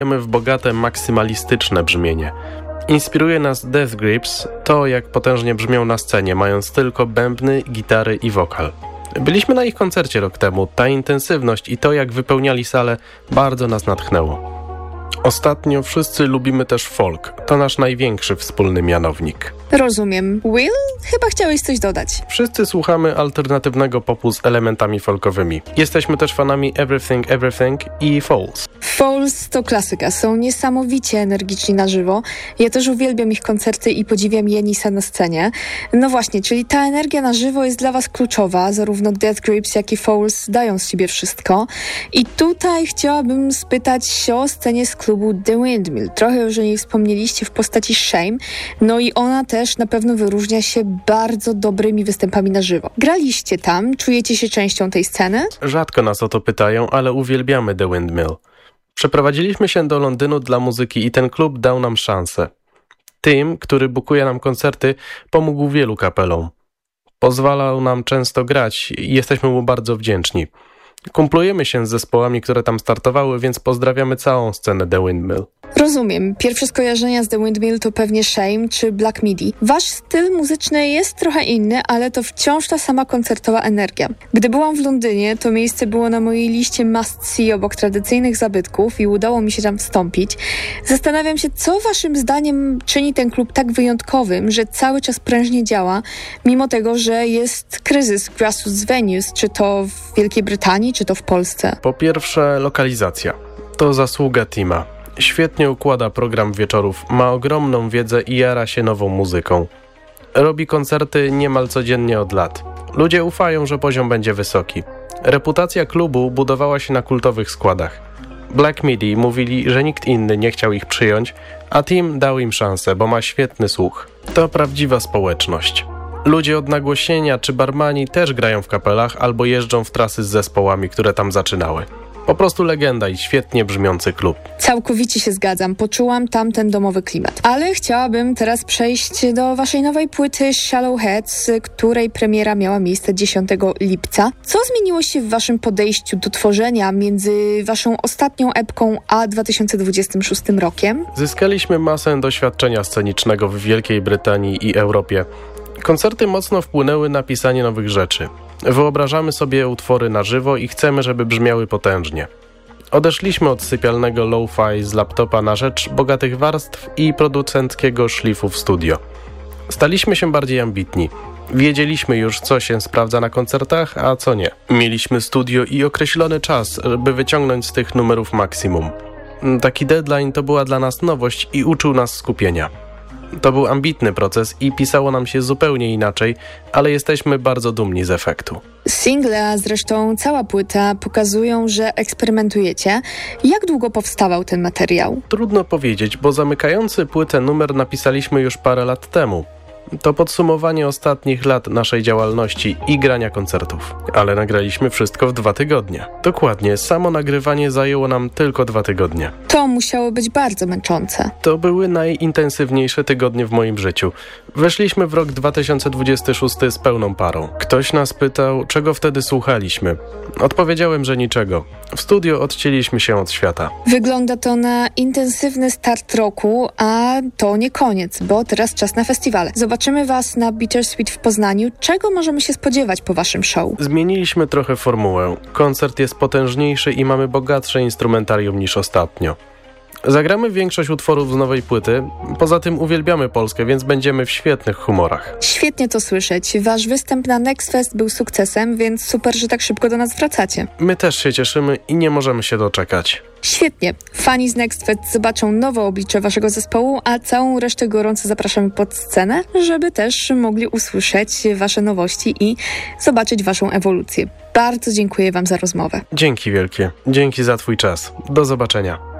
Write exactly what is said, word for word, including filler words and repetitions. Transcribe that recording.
w bogate, maksymalistyczne brzmienie. Inspiruje nas Death Grips, to jak potężnie brzmią na scenie, mając tylko bębny, gitary i wokal. Byliśmy na ich koncercie rok temu, ta intensywność i to jak wypełniali salę bardzo nas natchnęło. Ostatnio wszyscy lubimy też folk, to nasz największy wspólny mianownik. Rozumiem. Will? Chyba chciałeś coś dodać. Wszyscy słuchamy alternatywnego popu z elementami folkowymi. Jesteśmy też fanami Everything Everything i Falls. Falls to klasyka, są niesamowicie energiczni na żywo. Ja też uwielbiam ich koncerty i podziwiam Janisa na scenie. No właśnie, czyli ta energia na żywo jest dla was kluczowa, zarówno Death Grips, jak i Falls dają z siebie wszystko. I tutaj chciałabym spytać o scenie z klubu The Windmill. Trochę już o niej wspomnieliście w postaci Shame, no i ona też na pewno wyróżnia się bardzo dobrymi występami na żywo. Graliście tam, czujecie się częścią tej sceny? Rzadko nas o to pytają, ale uwielbiamy The Windmill. Przeprowadziliśmy się do Londynu dla muzyki i ten klub dał nam szansę. Tim, który bukuje nam koncerty, pomógł wielu kapelom. Pozwalał nam często grać i jesteśmy mu bardzo wdzięczni. Kumplujemy się z zespołami, które tam startowały, więc pozdrawiamy całą scenę The Windmill. Rozumiem. Pierwsze skojarzenia z The Windmill to pewnie Shame czy Black Midi. Wasz styl muzyczny jest trochę inny, ale to wciąż ta sama koncertowa energia. Gdy byłam w Londynie, to miejsce było na mojej liście must see obok tradycyjnych zabytków i udało mi się tam wstąpić. Zastanawiam się, co waszym zdaniem czyni ten klub tak wyjątkowym, że cały czas prężnie działa, mimo tego, że jest kryzys grassroots venues, czy to w Wielkiej Brytanii, czy to w Polsce. Po pierwsze, lokalizacja. To zasługa Tima. Świetnie układa program wieczorów, ma ogromną wiedzę i jara się nową muzyką. Robi koncerty niemal codziennie od lat. Ludzie ufają, że poziom będzie wysoki. Reputacja klubu budowała się na kultowych składach. Black Midi mówili, że nikt inny nie chciał ich przyjąć, a Tim dał im szansę, bo ma świetny słuch. To prawdziwa społeczność. Ludzie od nagłośnienia czy barmani też grają w kapelach albo jeżdżą w trasy z zespołami, które tam zaczynały. Po prostu legenda i świetnie brzmiący klub. Całkowicie się zgadzam. Poczułam tam ten domowy klimat. Ale chciałabym teraz przejść do waszej nowej płyty Shallow Heads, której premiera miała miejsce dziesiątego lipca. Co zmieniło się w waszym podejściu do tworzenia między waszą ostatnią epką a dwa tysiące dwudziestym szóstym rokiem? Zyskaliśmy masę doświadczenia scenicznego w Wielkiej Brytanii i Europie. Koncerty mocno wpłynęły na pisanie nowych rzeczy. Wyobrażamy sobie utwory na żywo i chcemy, żeby brzmiały potężnie. Odeszliśmy od sypialnego lo-fi z laptopa na rzecz bogatych warstw i producenckiego szlifu w studio. Staliśmy się bardziej ambitni. Wiedzieliśmy już, co się sprawdza na koncertach, a co nie. Mieliśmy studio i określony czas, by wyciągnąć z tych numerów maksimum. Taki deadline to była dla nas nowość i uczył nas skupienia. To był ambitny proces i pisało nam się zupełnie inaczej, ale jesteśmy bardzo dumni z efektu. Single, a zresztą cała płyta pokazują, że eksperymentujecie. Jak długo powstawał ten materiał? Trudno powiedzieć, bo zamykający płytę numer napisaliśmy już parę lat temu. To podsumowanie ostatnich lat naszej działalności i grania koncertów. Ale nagraliśmy wszystko w dwa tygodnie. Dokładnie, samo nagrywanie zajęło nam tylko dwa tygodnie. To musiało być bardzo męczące. To były najintensywniejsze tygodnie w moim życiu. Weszliśmy w rok dwa tysiące dwudziesty szósty z pełną parą. Ktoś nas pytał, czego wtedy słuchaliśmy. Odpowiedziałem, że niczego. W studio odcięliśmy się od świata. Wygląda to na intensywny start roku, a to nie koniec, bo teraz czas na festiwale. Zobaczymy was na Bittersweet w Poznaniu. Czego możemy się spodziewać po waszym show? Zmieniliśmy trochę formułę. Koncert jest potężniejszy i mamy bogatsze instrumentarium niż ostatnio. Zagramy większość utworów z nowej płyty. Poza tym uwielbiamy Polskę, więc będziemy w świetnych humorach. Świetnie to słyszeć. Wasz występ na Next Fest był sukcesem, więc super, że tak szybko do nas wracacie. My też się cieszymy i nie możemy się doczekać. Świetnie. Fani z Next Fest zobaczą nowe oblicze waszego zespołu, a całą resztę gorąco zapraszamy pod scenę, żeby też mogli usłyszeć wasze nowości i zobaczyć waszą ewolucję. Bardzo dziękuję wam za rozmowę. Dzięki wielkie. Dzięki za twój czas. Do zobaczenia.